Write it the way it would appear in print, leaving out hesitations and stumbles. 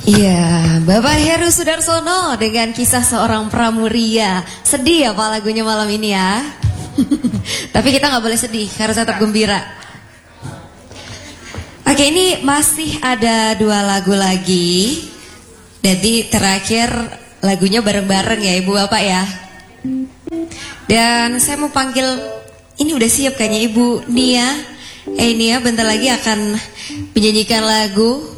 Iya, Bapak Heru Sudarsono dengan kisah seorang pramuria. Sedih ya Pak lagunya malam ini ya. Tapi kita nggak boleh sedih, harus tetap gembira. Oke, ini masih ada 2 lagu lagi. Jadi terakhir lagunya bareng-bareng ya Ibu Bapak ya. Dan saya mau panggil, ini udah siap kayaknya Ibu Nia. Nia bentar lagi akan menyanyikan lagu